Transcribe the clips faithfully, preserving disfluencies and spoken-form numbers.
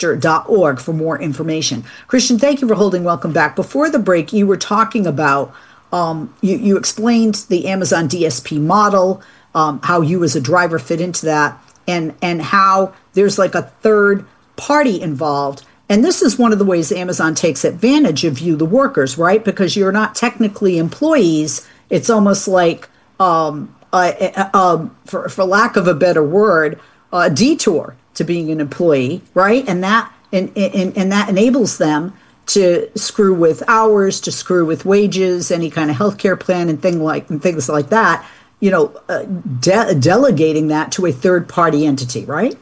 dot org for more information. Christian, thank you for holding. Welcome back. Before the break, you were talking about, um, you, you explained the Amazon D S P model, um, how you as a driver fit into that, and, and how there's like a third party involved. And this is one of the ways Amazon takes advantage of you, the workers, right? Because you're not technically employees. It's almost like, um, uh, uh, um, for, for lack of a better word, a detour to being an employee, right? And that and, and, and that enables them to screw with hours, to screw with wages, any kind of healthcare plan, and thing like and things like that. You know, uh, de- delegating that to a third party entity, right?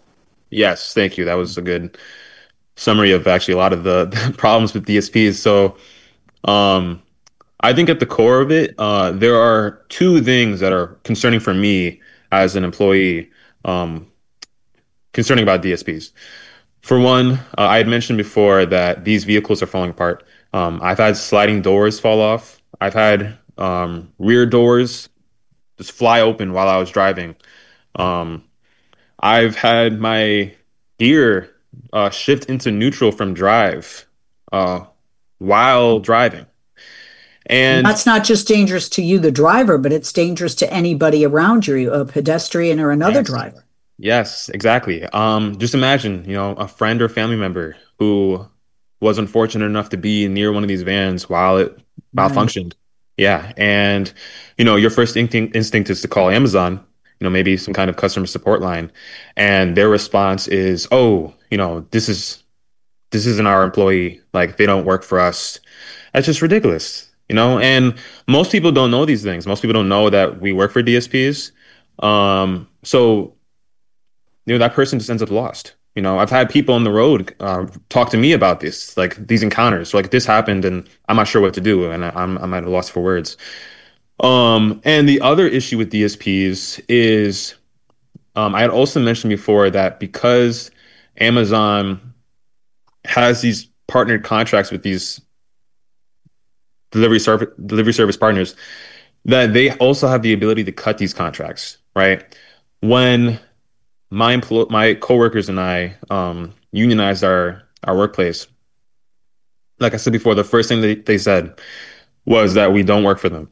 Yes, thank you. That was a good summary of actually a lot of the, the problems with D S Ps. So, um, I think at the core of it, uh, there are two things that are concerning for me as an employee, um, concerning about D S Ps. For one, uh, I had mentioned before that these vehicles are falling apart. Um, I've had sliding doors fall off. I've had um, rear doors just fly open while I was driving. Um, I've had my gear uh, shift into neutral from drive uh, while driving. And And that's not just dangerous to you, the driver, but it's dangerous to anybody around you, a pedestrian or another yes, driver. yes, exactly. Um, just imagine, you know, a friend or family member who was unfortunate enough to be near one of these vans while it Right. malfunctioned. Yeah, and you know, your first instinct instinct is to call Amazon, you know, maybe some kind of customer support line, and their response is, "Oh, you know, this is this isn't our employee. Like they don't work for us." That's just ridiculous, you know? And most people don't know these things. Most people don't know that we work for D S Ps. Um, so you know, that person just ends up lost. You know, I've had people on the road uh, talk to me about this, like these encounters, like this happened, and I'm not sure what to do, and I, I'm I'm at a loss for words. Um, and the other issue with D S Ps is, um, I had also mentioned before that because Amazon has these partnered contracts with these delivery service delivery service partners, that they also have the ability to cut these contracts, right? When my empl- my coworkers and I um, unionized our our workplace. Like I said before, the first thing they, they said was that we don't work for them.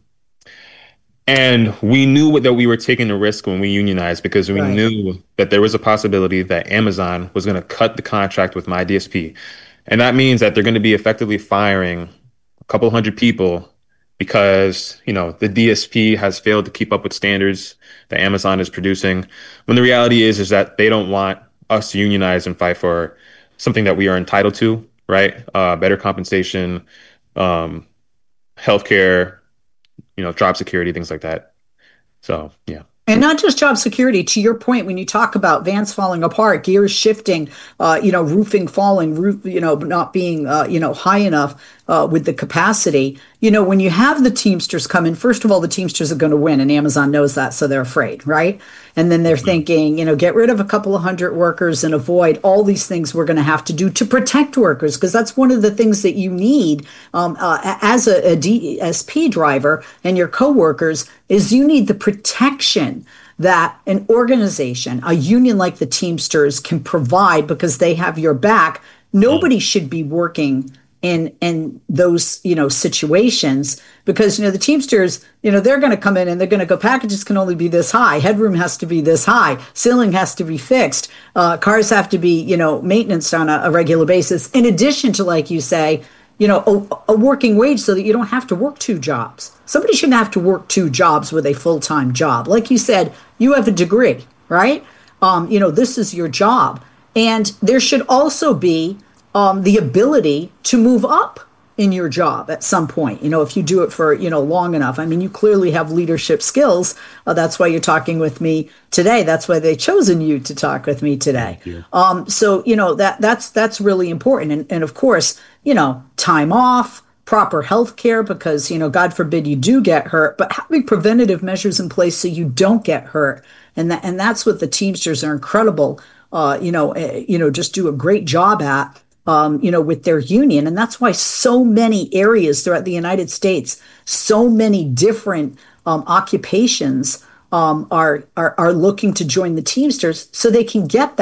And we knew that we were taking a risk when we unionized because we Right. knew that there was a possibility that Amazon was going to cut the contract with my D S P. And that means that they're going to be effectively firing a couple hundred people because, you know, the D S P has failed to keep up with standards that Amazon is producing. When the reality is, is that they don't want us to unionize and fight for something that we are entitled to, right? Uh, better compensation, um, healthcare, you know, job security, things like that. So, yeah. And not just job security, to your point, when you talk about vans falling apart, gears shifting, uh, you know, roofing falling, roof, you know, not being, uh, you know, high enough uh, with the capacity, you know, when you have the Teamsters come in, first of all, the Teamsters are going to win, and Amazon knows that, so they're afraid, right? And then they're Mhm. thinking, you know, get rid of a couple of hundred workers and avoid all these things we're going to have to do to protect workers, because that's one of the things that you need um, uh, as a, a D S P driver and your coworkers is you need the protection that an organization, a union like the Teamsters can provide because they have your back. Nobody should be working in in those, you know, situations because, you know, the Teamsters, you know, they're going to come in and they're going to go, packages can only be this high, headroom has to be this high, ceiling has to be fixed, uh, cars have to be, you know, maintenance on a, a regular basis, in addition to, like you say, you know, a, a working wage so that you don't have to work two jobs. Somebody shouldn't have to work two jobs with a full-time job. Like you said, you have a degree, right? Um, you know, this is your job. And there should also be um, the ability to move up in your job at some point, you know, if you do it for, you know, long enough. I mean, you clearly have leadership skills. Uh, that's why you're talking with me today. That's why they've chosen you to talk with me today. Thank you. Um, so, you know, that that's that's really important. And, and of course, you know, time off, proper health care, because, you know, God forbid you do get hurt, but having preventative measures in place so you don't get hurt. And that, and that's what the Teamsters are incredible, uh, you know, uh, you know, just do a great job at, um, you know, with their union. And that's why so many areas throughout the United States, so many different um, occupations um, are, are, are looking to join the Teamsters so they can get that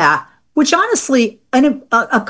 which honestly, an, a, a